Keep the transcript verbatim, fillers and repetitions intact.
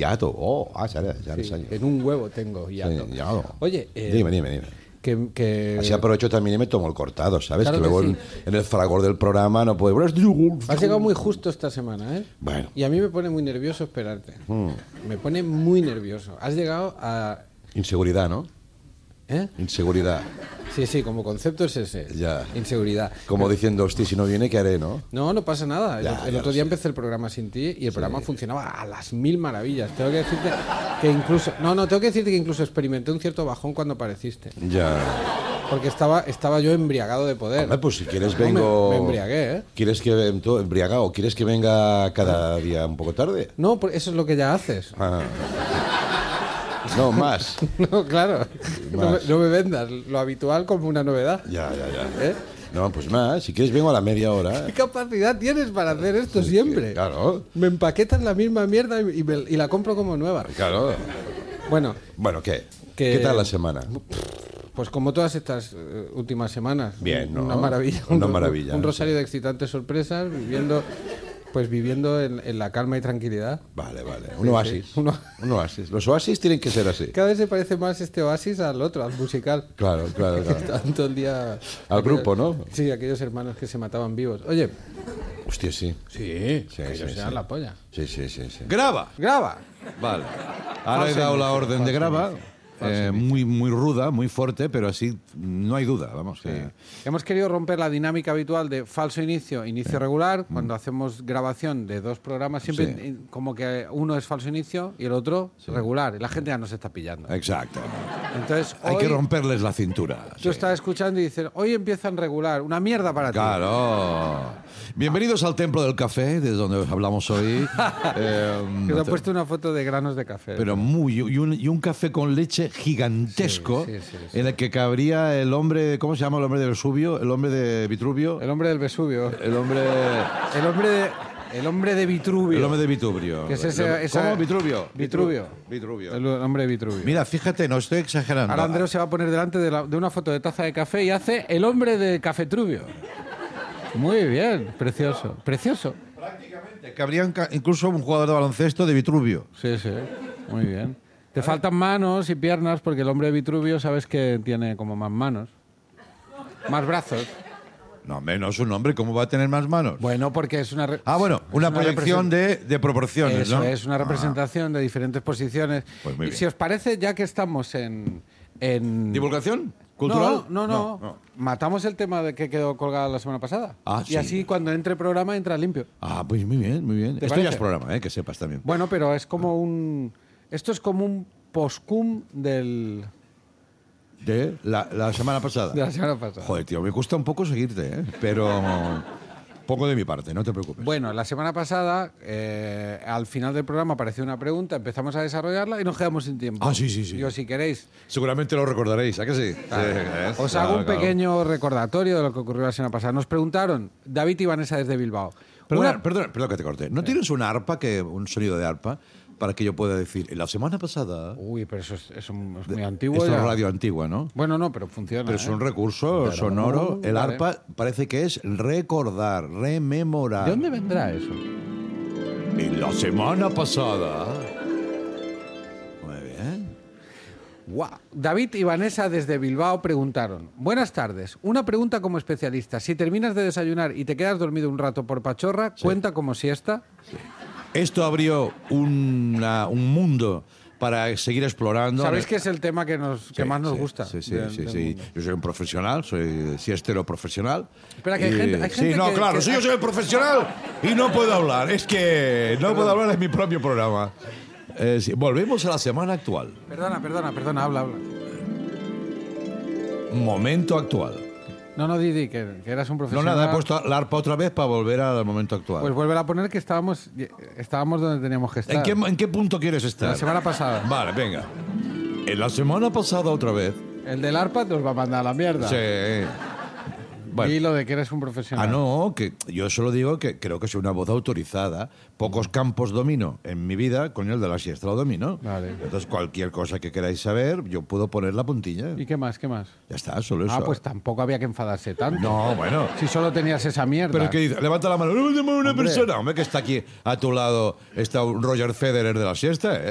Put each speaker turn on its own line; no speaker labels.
hiato. Oh, ah, ya, ya,
sí,
ya,
en un huevo tengo hiato.
Sí, hiato.
Oye, eh,
Dime, dime, dime.
Que, que...
Así aprovecho también y me tomo el cortado, ¿sabes?
Claro
que
que
luego
sí.
en, en el fragor del programa no puedo...
Has llegado muy justo esta semana, ¿eh?
Bueno.
Y a mí me pone muy nervioso esperarte.
Mm.
Me pone muy nervioso. Has llegado a...
Inseguridad, ¿no?
¿Eh?
Inseguridad.
Sí, sí, como concepto es ese.
Ya.
Inseguridad.
Como
Pero...
diciendo, hostia, si no viene, ¿qué haré, no?
No, no pasa nada. El,
Ya,
el
ya
otro
lo
día
sé.
empecé el programa sin ti y el sí. programa funcionaba a las mil maravillas. Tengo que decirte que incluso... No, no, tengo que decirte que incluso experimenté un cierto bajón cuando apareciste.
Ya.
Porque estaba, estaba yo embriagado de poder.
Hombre, pues si quieres
No,
vengo...
me, me embriagué, ¿eh?
¿Quieres que... tú, embriagado? ¿Quieres que venga cada día un poco tarde?
No, pues eso es lo que ya haces.
Ah. No, más.
No, claro. No me, no me vendas lo habitual como una novedad.
Ya, ya, ya.
¿Eh?
No, pues más. Si quieres vengo a la media hora.
¿Qué capacidad tienes para hacer esto siempre?
Sí, claro.
Me empaquetas la misma mierda y, y, me, y la compro como nueva.
Claro.
Bueno.
Bueno, ¿qué?
Que...
¿Qué tal la semana?
Pues como todas estas uh, últimas semanas.
Bien, ¿no?
Una maravilla.
Una
un,
maravilla.
Un rosario de excitantes sorpresas, viviendo, pues viviendo en, en la calma y tranquilidad.
Vale, vale. Un oasis.
Sí, sí. Uno...
Un oasis. Los oasis tienen que ser así.
Cada vez se parece más este oasis al otro, al musical.
Claro, claro, claro.
Están todo el día...
Al
aquellos,
grupo, ¿no?
Sí, aquellos hermanos que se mataban vivos. Oye...
Hostia, sí.
Sí,
Sí,
que
sí,
ellos sean
sí.
la polla.
Sí, sí, sí, sí.
¡Graba!
¡Graba!
Vale. Ahora
Falso
he dado la
inicio,
orden de
falso
graba.
inicio.
Eh, muy, muy ruda, muy fuerte, pero así no hay duda, vamos. Que...
Hemos querido romper la dinámica habitual de falso inicio, inicio regular. Cuando hacemos grabación de dos programas, siempre
Sí.
in- como que uno es falso inicio y el otro regular. Y la gente ya nos está pillando.
Exacto.
Entonces,
Hay
hoy
que romperles la cintura.
tú
sí.
estás escuchando y dices, hoy empiezan regular. Una mierda para ti.
Claro. Bienvenidos al Templo del Café, desde donde hablamos hoy. Eh,
Que te ha puesto una foto de granos de café.
pero muy y un, y un café con leche gigantesco,
Sí, sí, sí, sí.
en el que cabría el hombre, ¿cómo se llama el hombre de Vesubio? El hombre de Vitruvio.
El hombre del Vesubio.
El hombre,
El hombre de, el hombre de Vitruvio.
el hombre de Vitruvio.
Que es ese- esa-
¿Cómo? Vitruvio.
Vitruvio.
Vitruvio.
El hombre de Vitruvio.
Mira, fíjate, no estoy exagerando.
Ahora Andreu se va a poner delante de, la- de una foto de taza de café y hace el hombre de Cafetruvio. Muy bien, precioso, precioso.
Prácticamente. Cabría ca- incluso un jugador de baloncesto de Vitruvio.
Sí, sí, muy bien. Te faltan manos y piernas porque el hombre de Vitruvio sabes que tiene como más manos, más brazos.
No, menos un hombre, ¿cómo va a tener más manos?
Bueno, porque es una... re-
Ah, bueno, una,
es
proyección de, de proporciones,
Eso
¿no?
es, una representación de diferentes posiciones.
Pues muy
y
bien.
si os parece, ya que estamos en... en...
¿Divulgación? ¿Cultural?
No, no, no, Matamos el tema de que quedó colgado la semana pasada.
Ah,
y
sí.
así cuando entre programa entra limpio.
Ah, pues muy bien, muy bien.
¿Te
Esto
parece?
ya es programa, ¿eh? Que sepas también.
Bueno, pero es como un... Esto es como un postcum del...
De la, la semana pasada.
de la semana pasada.
Joder, tío, me cuesta un poco seguirte, ¿eh? Pero poco de mi parte, no te preocupes.
Bueno, la semana pasada, eh, al final del programa apareció una pregunta, empezamos a desarrollarla y nos quedamos sin tiempo.
Ah, sí, sí, sí.
Yo, si queréis,
Seguramente lo recordaréis, ¿a que sí?
Claro.
Sí,
os
claro,
hago un
claro.
pequeño recordatorio de lo que ocurrió la semana pasada. Nos preguntaron, David y Vanessa desde Bilbao.
Perdona,
Una-
perdona, perdona que te corte. ¿No tienes una arpa, que, un sonido de arpa, para que yo pueda decir, en la semana pasada...
Uy, pero eso es, eso es muy antiguo.
Esto es
ya.
radio antigua, ¿no?
Bueno, no, pero funciona.
Pero es
¿eh?
un recurso
Pero
sonoro.
no,
El
vale.
arpa parece que es recordar, rememorar.
¿De dónde vendrá eso?
En la semana pasada... Muy bien.
Guau. David y Vanessa desde Bilbao preguntaron, buenas tardes, una pregunta como especialista. Si terminas de desayunar y te quedas dormido un rato por pachorra, ¿cuenta como siesta?
Esto abrió una- un mundo para seguir explorando.
¿Sabéis que es el tema que, nos, que
Sí,
más nos
sí,
gusta?
Sí, sí,
del-
sí,
del
sí.
mundo?
Yo soy un profesional, soy siestero profesional.
Espera, que hay
Y-
gente- hay
Sí,
gente
no,
que-
claro,
que-
si yo soy el profesional y no puedo hablar. Es que no puedo hablar en mi propio programa. Eh, sí, volvemos a la semana actual.
Perdona, perdona, perdona, habla, habla.
Momento actual.
No, no, Didi, que, que eras un
No,
profesional.
nada, he puesto la arpa otra vez para volver al momento actual.
Pues vuelve a poner que estábamos, estábamos donde teníamos que estar.
¿En qué, ¿En qué punto quieres estar?
La semana pasada.
Vale, venga. En la semana pasada otra vez.
El del arpa nos va a mandar a la mierda.
Sí. Bueno.
Y lo de que eres un profesional.
Ah, no, que yo solo digo que creo que soy una voz autorizada. Pocos campos domino en mi vida, con el de la siesta lo domino.
Vale.
Entonces, cualquier cosa que queráis saber, yo puedo poner la puntilla.
¿Y qué más, qué más?
Ya está, solo eso.
Ah, pues tampoco había que enfadarse tanto.
No, bueno.
Si solo tenías esa mierda.
Pero que dice, levanta la mano, "Levanta una
Hombre.
persona, hombre, que está aquí a tu lado, está un Roger Federer de la siesta, ¿eh?